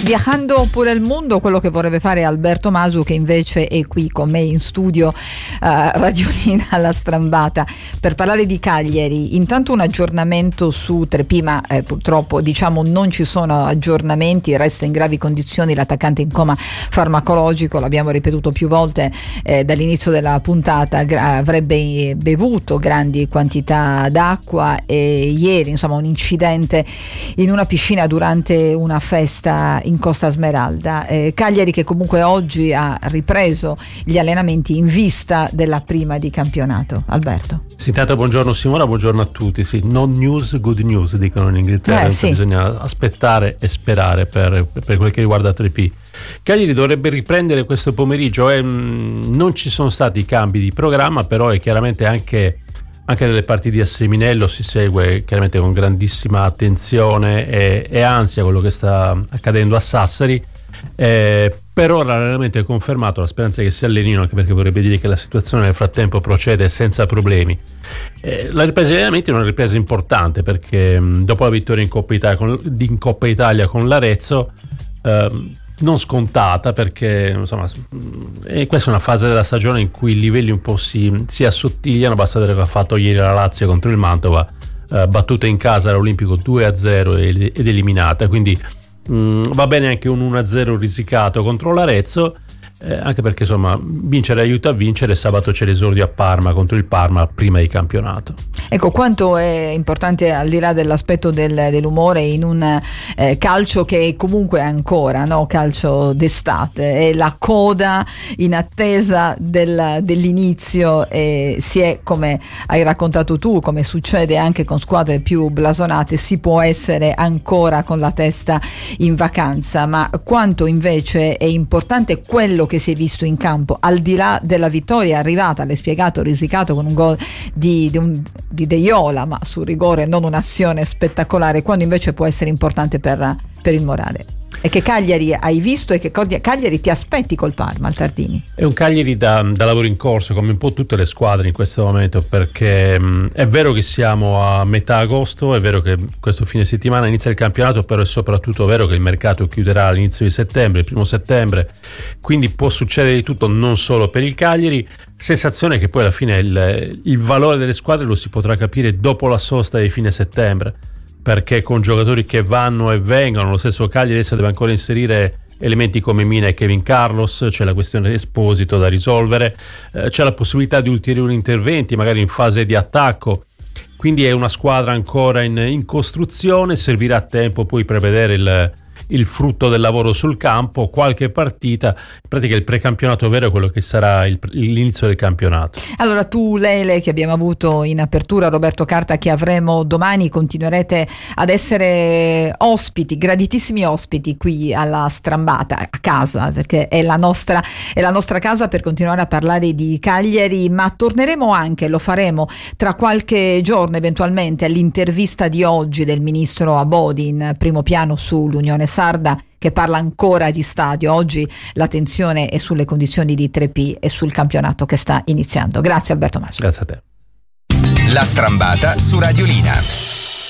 Viajando pure il mondo, quello che vorrebbe fare Alberto Masu, che invece è qui con me in studio Radiolina alla Strambata per parlare di Cagliari. Intanto un aggiornamento su Trepì, ma purtroppo non ci sono aggiornamenti, resta in gravi condizioni l'attaccante in coma farmacologico, l'abbiamo ripetuto più volte dall'inizio della puntata, avrebbe bevuto grandi quantità d'acqua e ieri un incidente in una piscina durante una festa in Costa Smeralda. Cagliari che comunque oggi ha ripreso gli allenamenti in vista della prima di campionato. Alberto. Sì, intanto buongiorno Simona, buongiorno a tutti. Sì, non news, good news dicono in Inghilterra, sì. Bisogna aspettare e sperare per quel che riguarda Trepì. Cagliari dovrebbe riprendere questo pomeriggio, non ci sono stati cambi di programma, però è chiaramente anche delle partite a Seminello si segue chiaramente con grandissima attenzione e ansia quello che sta accadendo a Sassari. Per ora l'allenamento è confermato, la speranza è che si allenino, anche perché vorrebbe dire che la situazione nel frattempo procede senza problemi. La ripresa degli allenamenti è una ripresa importante perché dopo la vittoria in Coppa Italia con l'Arezzo, non scontata, perché questa è una fase della stagione in cui i livelli un po' si assottigliano. Basta vedere che ha fatto ieri la Lazio contro il Mantova, battuta in casa all'Olimpico 2-0 ed eliminata, quindi va bene anche un 1-0 risicato contro l'Arezzo, anche perché vincere aiuta a vincere. Sabato c'è l'esordio a Parma contro il Parma prima di campionato. Ecco quanto è importante, al di là dell'aspetto dell'umore, in un calcio che comunque è ancora calcio d'estate, è la coda in attesa dell'inizio, e si è, come hai raccontato tu, come succede anche con squadre più blasonate, si può essere ancora con la testa in vacanza, ma quanto invece è importante quello che si è visto in campo, al di là della vittoria arrivata, l'hai spiegato, risicato con un gol di De Iola, ma su rigore, non un'azione spettacolare, quando invece può essere importante per il morale. E che Cagliari hai visto e che Cagliari ti aspetti col Parma al Tardini? È un Cagliari da lavoro in corso, come un po' tutte le squadre in questo momento, perché è vero che siamo a metà agosto, è vero che questo fine settimana inizia il campionato, però è soprattutto vero che il mercato chiuderà all'inizio di settembre, il 1 settembre, quindi può succedere di tutto, non solo per il Cagliari. Sensazione che poi alla fine il valore delle squadre lo si potrà capire dopo la sosta di fine settembre, perché con giocatori che vanno e vengono, lo stesso Cagliari adesso deve ancora inserire elementi come Mina e Kevin Carlos, c'è la questione Esposito da risolvere, c'è la possibilità di ulteriori interventi magari in fase di attacco, quindi è una squadra ancora in costruzione. Servirà tempo poi per vedere il frutto del lavoro sul campo, qualche partita, in pratica il precampionato vero è quello che sarà l'inizio del campionato. Allora tu, Lele, che abbiamo avuto in apertura, Roberto Carta che avremo domani, continuerete ad essere ospiti, graditissimi ospiti qui alla Strambata, a casa, perché è la nostra casa, per continuare a parlare di Cagliari, ma torneremo anche, lo faremo tra qualche giorno eventualmente, all'intervista di oggi del ministro Abodi in primo piano sull'Unione Sarda, che parla ancora di stadio. Oggi l'attenzione è sulle condizioni di Trepì e sul campionato che sta iniziando. Grazie Alberto Masu. Grazie a te. La Strambata su Radiolina.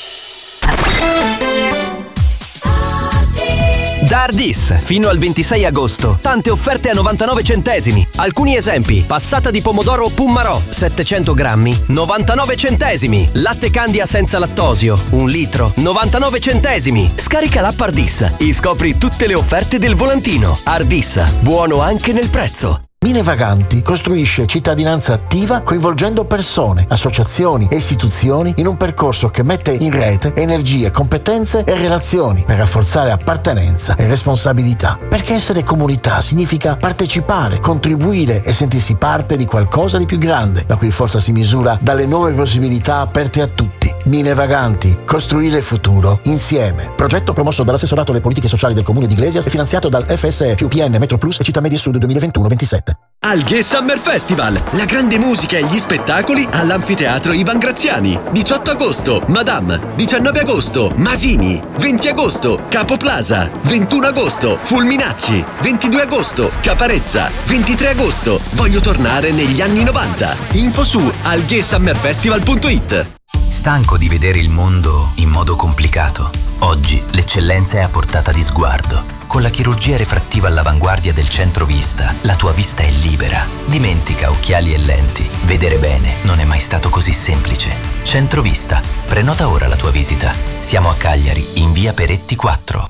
Da Ardis fino al 26 agosto tante offerte a 99 centesimi. Alcuni esempi: passata di pomodoro Pummarò 700 grammi 99 centesimi. Latte Candia senza lattosio 1 litro 99 centesimi. Scarica l'app Ardis e scopri tutte le offerte del volantino. Ardis, buono anche nel prezzo. Mine Vaganti costruisce cittadinanza attiva coinvolgendo persone, associazioni e istituzioni in un percorso che mette in rete energie, competenze e relazioni per rafforzare appartenenza e responsabilità. Perché essere comunità significa partecipare, contribuire e sentirsi parte di qualcosa di più grande, la cui forza si misura dalle nuove possibilità aperte a tutti. Mine Vaganti, costruire il futuro insieme. Progetto promosso dall'assessorato alle politiche sociali del comune di Iglesias e finanziato dal FSE più PN Metro Plus e Città Media Sud 2021-27. Alghe Summer Festival, la grande musica e gli spettacoli all'Anfiteatro Ivan Graziani. 18 agosto, Madame. 19 agosto, Masini. 20 agosto, Capo Plaza. 21 agosto, Fulminacci. 22 agosto, Caparezza. 23 agosto, voglio tornare negli anni 90. Info su alghesummerfestival.it. Stanco di vedere il mondo in modo complicato? Oggi l'eccellenza è a portata di sguardo. Con la chirurgia refrattiva all'avanguardia del Centrovista, la tua vista è libera. Dimentica occhiali e lenti. Vedere bene non è mai stato così semplice. Centrovista. Prenota ora la tua visita. Siamo a Cagliari, in via Peretti 4.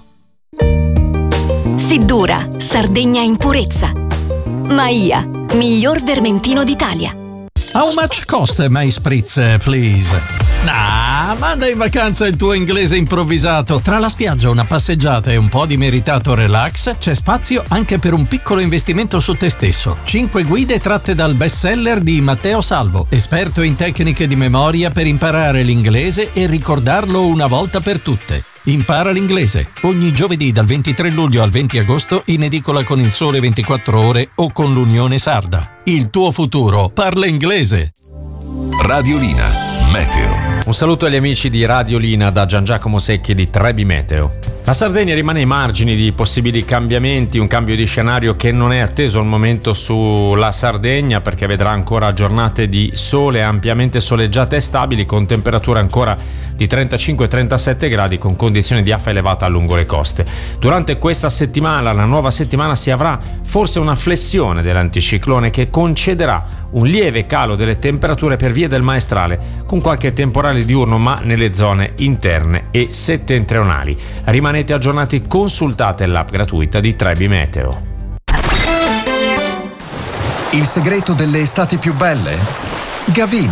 Siddura, Sardegna in purezza. Maia, miglior vermentino d'Italia. How much cost my spritz, please? Manda in vacanza il tuo inglese improvvisato. Tra la spiaggia, una passeggiata e un po' di meritato relax, c'è spazio anche per un piccolo investimento su te stesso. 5 guide tratte dal bestseller di Matteo Salvo, esperto in tecniche di memoria per imparare l'inglese e ricordarlo una volta per tutte. Impara l'inglese ogni giovedì dal 23 luglio al 20 agosto in edicola con Il Sole 24 Ore o con l'Unione Sarda. Il tuo futuro parla inglese. Radiolina Meteo. Un saluto agli amici di Radiolina da Gian Giacomo Secchi di Trebi Meteo. La Sardegna rimane ai margini di possibili cambiamenti, un cambio di scenario che non è atteso al momento sulla Sardegna, perché vedrà ancora giornate di sole ampiamente soleggiate e stabili, con temperature ancora di 35-37 gradi, con condizioni di affa elevata lungo le coste. Durante questa settimana, la nuova settimana, si avrà forse una flessione dell'anticiclone che concederà un lieve calo delle temperature per via del maestrale, con qualche temporale diurno ma nelle zone interne e settentrionali. Rimanete aggiornati, consultate l'app gratuita di Trebi Meteo. Il segreto delle estati più belle? Gavino.